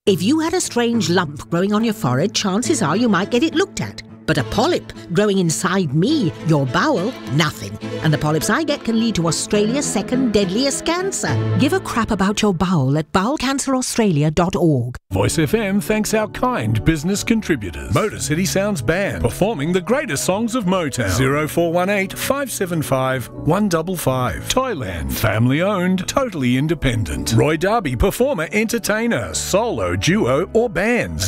If you had a strange lump growing on your forehead, chances are you might get it looked at. But a polyp growing inside me, your bowel, nothing. And the polyps I get can lead to Australia's second deadliest cancer. Give a crap about your bowel at bowelcanceraustralia.org. Voice FM thanks our kind business contributors. Motor City Sounds Band, performing the greatest songs of Motown. 0418 575 155. Thailand, family owned, totally independent. Roy Darby, performer, entertainer, solo, duo or band.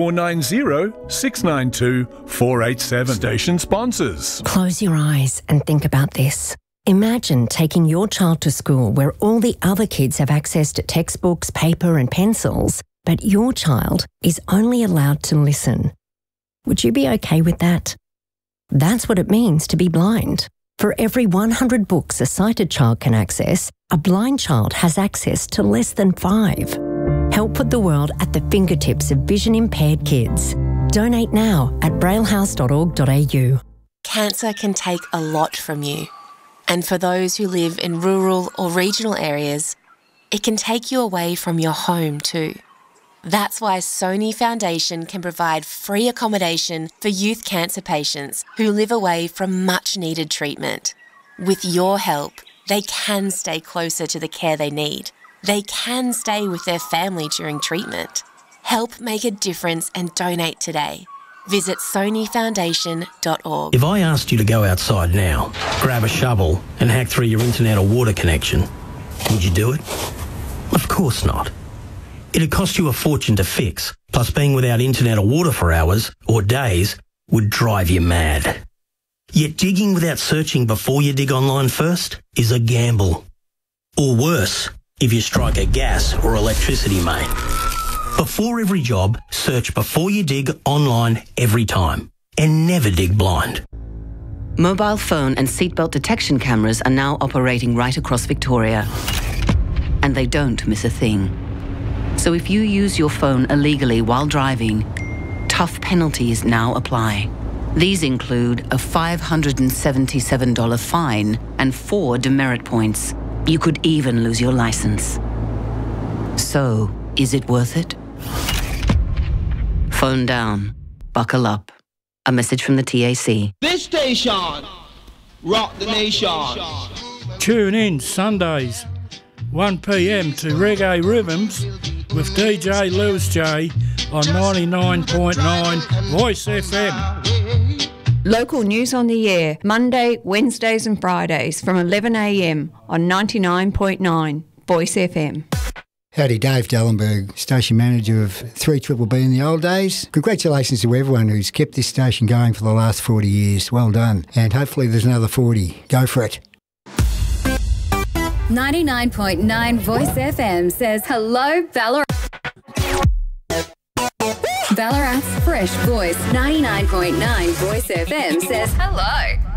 0490 692 487. Station sponsors. Close your eyes and think about this. Imagine taking your child to school where all the other kids have access to textbooks, paper and pencils, but your child is only allowed to listen. Would you be okay with that? That's what it means to be blind. For every 100 books a sighted child can access, a blind child has access to less than 5. Help put the world at the fingertips of vision-impaired kids. Donate now at braillehouse.org.au. Cancer can take a lot from you. And for those who live in rural or regional areas, it can take you away from your home too. That's why Sony Foundation can provide free accommodation for youth cancer patients who live away from much-needed treatment. With your help, they can stay closer to the care they need. They can stay with their family during treatment. Help make a difference and donate today. Visit sonyfoundation.org. If I asked you to go outside now, grab a shovel and hack through your internet or water connection, would you do it? Of course not. It'd cost you a fortune to fix, plus being without internet or water for hours or days would drive you mad. Yet digging without searching before you dig online first is a gamble. Or worse, if you strike a gas or electricity main. Before every job, search before you dig online every time. And never dig blind. Mobile phone and seatbelt detection cameras are now operating right across Victoria. And they don't miss a thing. So if you use your phone illegally while driving, tough penalties now apply. These include a $577 fine and 4 demerit points. You could even lose your license. So, is it worth it? Phone down. Buckle up. A message from the TAC. This station, rock the nation. Tune in Sundays, 1 p.m. to Reggae Rhythms with DJ Lewis J on 99.9 Voice FM. Local news on the air, Monday, Wednesdays and Fridays from 11 a.m. on 99.9 Voice FM. Howdy, Dave Dellenberg, station manager of 3BBB in the old days. Congratulations to everyone who's kept this station going for the last 40 years. Well done. And hopefully there's another 40. Go for it. 99.9 Voice FM says hello, Ballarat. Ballarat's fresh voice. 99.9 Voice FM says hello.